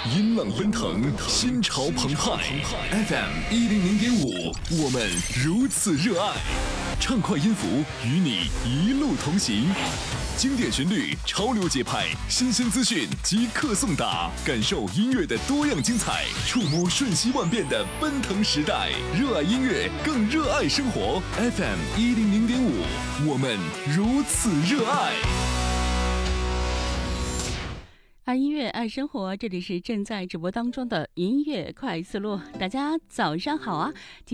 音浪奔腾，心潮澎湃。FM100.5，我们如此热爱。畅快音符与你一路同行，经典旋律，潮流节拍，新鲜资讯即刻送达，感受音乐的多样精彩，触摸瞬息万变的奔腾时代。热爱音乐，更热爱生活。FM100.5，我们如此热爱。 爱音乐爱生活，这里是正在直播当中的音乐快速路。大家早上好啊！